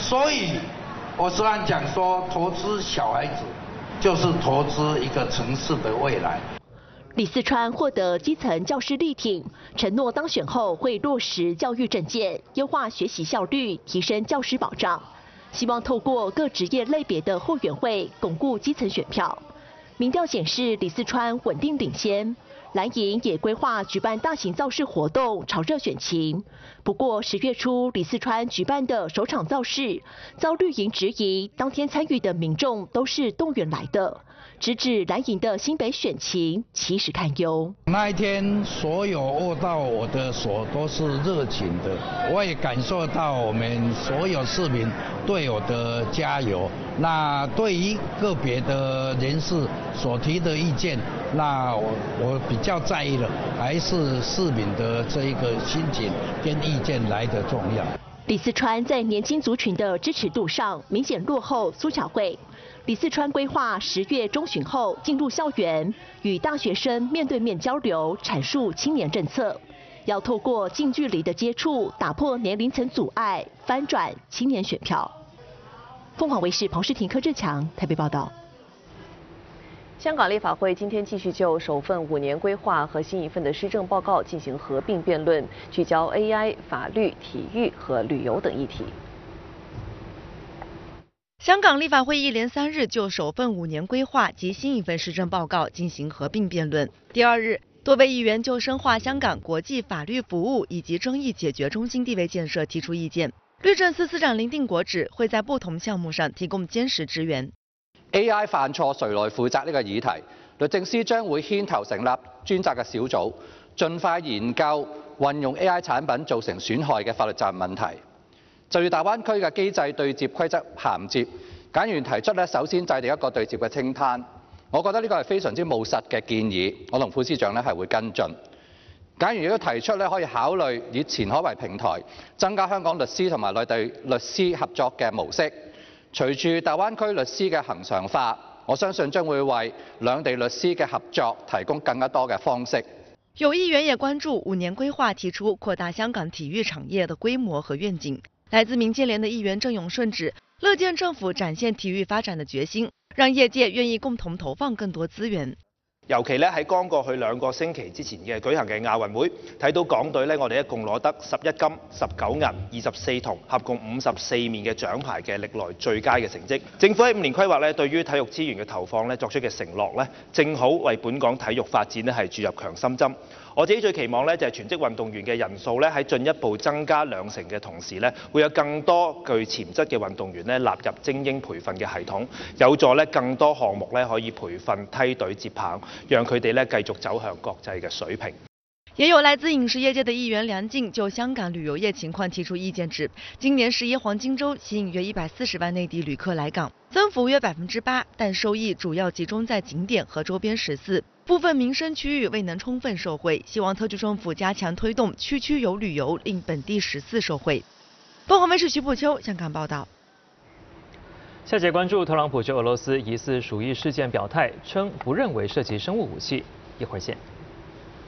所以我时常讲说，投资小孩子就是投资一个城市的未来。 李四川获得基层教师力挺，承诺当选后会落实教育政见，优化学习效率，提升教师保障。希望透过各职业类别的后援会，巩固基层选票。民调显示，李四川稳定领先。蓝营也规划举办大型造势活动，炒热选情。不过10月初，李四川举办的首场造势遭绿营质疑，当天参与的民众都是动员来的，直指蓝营的新北选情其实堪忧。 那一天，所有握到我的手都是热情的，我也感受到我们所有市民对我的加油。那对于个别的人士所提的意见，那我比较在意的还是市民的这一个心情跟意见来得重要。 李四川在年轻族群的支持度上明显落后苏巧慧。李四川规划10月中旬后进入校园，与大学生面对面交流，阐述青年政策，要透过近距离的接触，打破年龄层阻碍，翻转青年选票。凤凰卫视彭世廷、柯志强台北报道。 香港立法会今天继续就首份5年规划和新一份的施政报告进行合并辩论，聚焦 AI、法律、体育和旅游等议题。 香港立法会一连3日就首份5年规划及新一份施政报告进行合并辩论。第2日，多位议员就深化香港国际法律服务以及争议解决中心地位建设提出意見。律政司司長林定國指會在不同項目上提供堅實支援。 AI 犯錯誰來負責呢個議題，律政司將會牽頭成立專責嘅小組，盡快研究運用 AI 產品造成損害嘅法律責任問題。就住大灣區嘅機制對接規則銜接，簡員提出首先制定一個對接嘅清單，我覺得呢個係非常之務實嘅建議，我同副司長係會跟進。簡員亦都提出可以考慮以前海為平台，增加香港律師同埋內地律師合作嘅模式。隨住大灣區律師嘅恆常化，我相信將會為兩地律師嘅合作提供更加多嘅方式。 有議員也關注5年規劃提出擴大香港體育產業的規模和願景。來自民建聯的議員鄭永順指，樂見政府展現體育發展的決心，讓業界願意共同投放更多資源。 尤其咧喺剛過去2個星期之前嘅舉行嘅亞運會，睇到港隊咧，我哋一共攞得11金、19銀、24銅，合共54面嘅獎牌嘅歷來最佳嘅成績。政府喺5年規劃咧，對於體育資源嘅投放咧作出嘅承諾咧，正好為本港體育發展咧係注入強心針。我自己最期望咧就係全職運動員嘅人數咧喺進一步增加2成嘅同時咧，會有更多具潛質嘅運動員咧納入精英培訓嘅系統，有助咧更多項目咧可以培訓梯隊接棒，讓佢哋咧繼續走向國際嘅水平。 也有來自影視業界的議員梁靜就香港旅遊業情況提出意見指，今年11黃金週吸引約140萬內地旅客來港，增幅約8%，但收益主要集中在景點和周邊14，部分民生區域未能充分受惠，希望特區政府加強推動區區遊旅遊，令本地14受惠。凤凰衛視徐步秋香港報道。 下節關注特朗普就俄羅斯疑似鼠疫事件表態，稱不認為涉及生物武器。一會兒見。